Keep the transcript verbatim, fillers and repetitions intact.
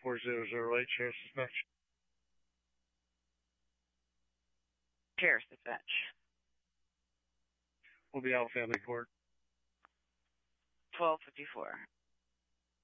four zero zero eight, Sheriff's Dispatch. Sheriff's Dispatch. We'll be out family court. twelve fifty-four.